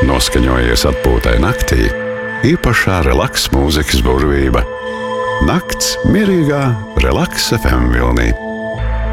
Noskaņojies atpūtai naktī, īpašā relaks mūzikas burvība. Nakts mierīgā Relaks FM vilnī.